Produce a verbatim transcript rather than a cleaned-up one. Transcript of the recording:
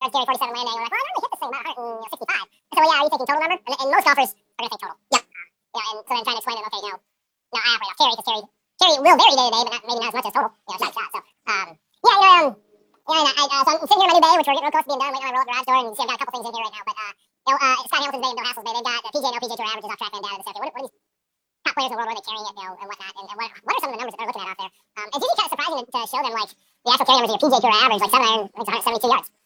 was Gary forty-seven landing. We're like, well, I normally hit this thing about one hundred sixty-five. I said, well, yeah, are you taking total number? And, and most golfers are going to take total. Yep. You know, and so then trying to explain to them, okay, no, no, I operate off carry because carry, carry will vary day to day, but not, maybe not as much as total. You know, shot shot. So, um, yeah, you know, um, you know, and I, uh, so I'm sitting here in my new bay, which we're getting real close to being done, waiting on my roll up garage door, and you see I've got a couple things in here right now, but, uh, you know, uh, Scott Hamilton's bay and Bill Hassel's bay, they've got uh, P G A and L P G A Tour averages off TrackMan data. Okay, what, what are these top players in the world, where are they carrying it, you know, and whatnot, and, and what, what are some of the numbers that they're looking at out there? Um, it's usually kind of surprising to, to show them, like, the actual carry numbers of your P G A Tour average, like seven iron, it's one hundred seventy-two yards.